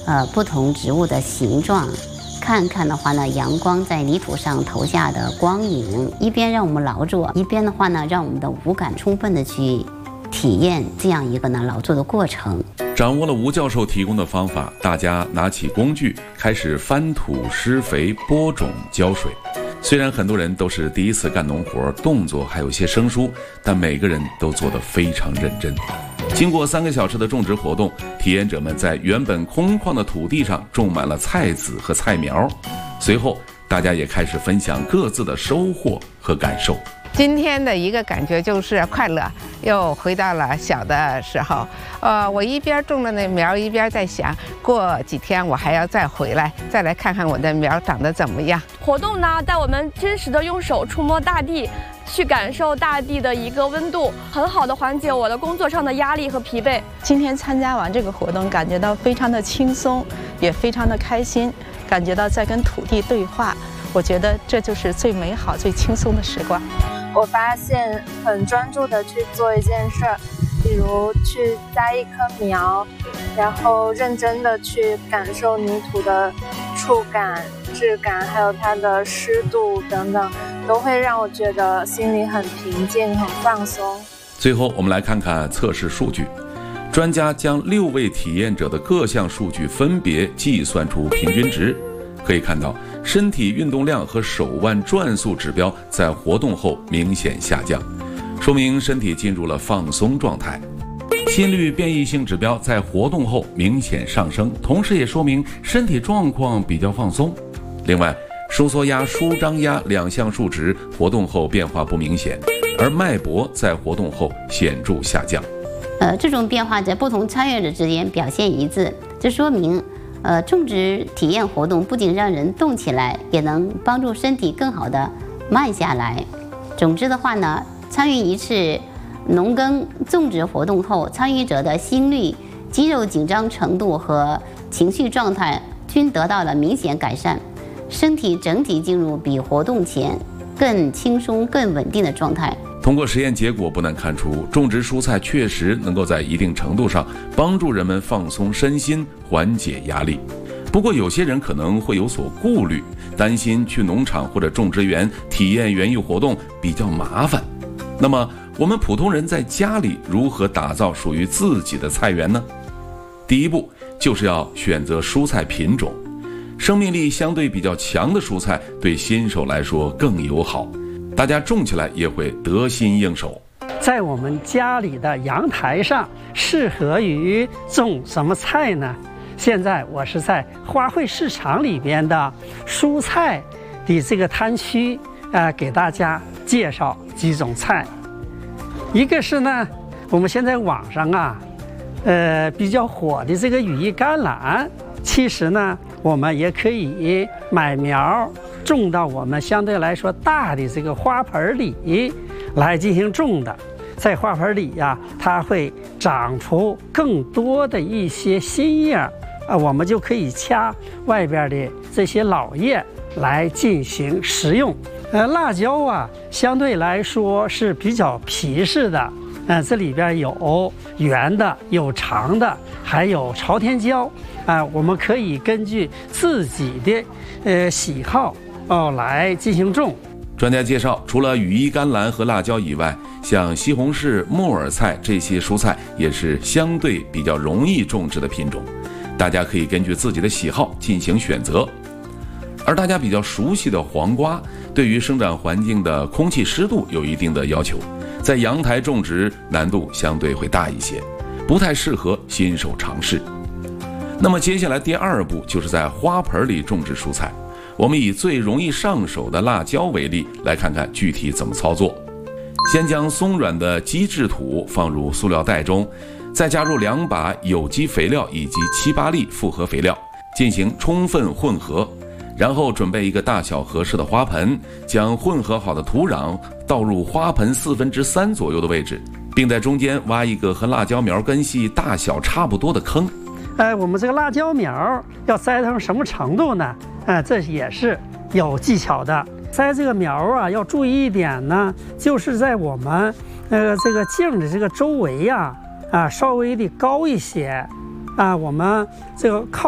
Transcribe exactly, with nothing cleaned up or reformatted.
呃不同植物的形状，看看的话呢，阳光在泥土上投下的光影，一边让我们劳作，一边的话呢，让我们的五感充分的去体验这样一个呢劳作的过程。 掌握了吴教授提供的方法，大家拿起工具开始翻土、施肥、播种、浇水。虽然很多人都是第一次干农活，动作还有些生疏，但每个人都做得非常认真。经过三个小时的种植活动，体验者们在原本空旷的土地上种满了菜籽和菜苗。随后大家也开始分享各自的收获和感受。 今天的一个感觉就是快乐，又回到了小的时候。呃，我一边种了那苗，一边在想，过几天我还要再回来，再来看看我的苗长得怎么样。 活动呢，带我们真实的用手触摸大地，去感受大地的一个温度，很好的缓解我的工作上的压力和疲惫。 今天参加完这个活动，感觉到非常的轻松，也非常的开心，感觉到在跟土地对话。我觉得这就是最美好、最轻松的时光。 我发现很专注的去做一件事儿，比如去栽一棵苗，然后认真的去感受泥土的触感、质感，还有它的湿度等等，都会让我觉得心里很平静、很放松。 最后，我们来看看测试数据。专家将六位体验者的各项数据分别计算出平均值。可以看到，身体运动量和手腕转速指标在活动后明显下降，说明身体进入了放松状态。心率变异性指标在活动后明显上升，同时也说明身体状况比较放松。另外，收缩压、舒张压两项数值活动后变化不明显，而脉搏在活动后显著下降。 呃，这种变化在不同参与者之间表现一致，这说明呃，种植体验活动不仅让人动起来，也能帮助身体更好的慢下来。总之的话呢，参与一次农耕种植活动后，参与者的心率、肌肉紧张程度和情绪状态均得到了明显改善，身体整体进入比活动前更轻松、更稳定的状态。 通过实验结果不难看出，种植蔬菜确实能够在一定程度上帮助人们放松身心，缓解压力。不过有些人可能会有所顾虑，担心去农场或者种植园体验园艺活动比较麻烦。那么我们普通人在家里如何打造属于自己的菜园呢？第一步就是要选择蔬菜品种，生命力相对比较强的蔬菜对新手来说更友好，大家种起来也会得心应手。 在我们家里的阳台上适合于种什么菜呢？现在我是在花卉市场里边的蔬菜的这个摊区呃，给大家介绍几种菜。一个是呢，我们现在网上啊呃比较火的这个羽衣甘蓝，其实呢我们也可以买苗种到我们相对来说大的这个花盆里来进行种的。在花盆里呀、啊，它会长出更多的一些新叶啊，我们就可以掐外边的这些老叶来进行食用。呃，辣椒啊，相对来说是比较皮实的，呃，这里边有圆的，有长的，还有朝天椒啊、呃，我们可以根据自己的呃喜好哦来进行种。 专家介绍，除了羽衣甘蓝和辣椒以外，像西红柿、木耳菜这些蔬菜也是相对比较容易种植的品种，大家可以根据自己的喜好进行选择。而大家比较熟悉的黄瓜，对于生长环境的空气湿度有一定的要求，在阳台种植难度相对会大一些，不太适合新手尝试。那么接下来第二步就是在花盆里种植蔬菜。我们以最容易上手的辣椒为例，来看看具体怎么操作。先将松软的基质土放入塑料袋中，再加入两把有机肥料以及七八粒复合肥料，进行充分混合。然后准备一个大小合适的花盆，将混合好的土壤倒入花盆四分之三左右的位置，并在中间挖一个和辣椒苗根系大小差不多的坑。 呃，我们这个辣椒苗要栽成什么程度呢？呃，这也是有技巧的。栽这个苗啊，要注意一点呢，就是在我们呃这个茎的这个周围呀、啊，啊稍微的高一些，啊，我们这个靠。